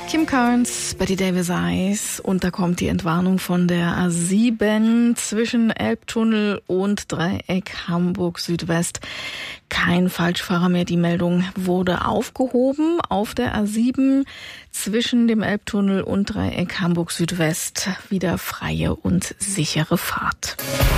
Kim Carnes, Betty Davis Eyes, und da kommt die Entwarnung von der A7 zwischen Elbtunnel und Dreieck Hamburg Südwest. Kein Falschfahrer mehr. Die Meldung wurde aufgehoben auf der A7 zwischen dem Elbtunnel und Dreieck Hamburg Südwest. Wieder freie und sichere Fahrt.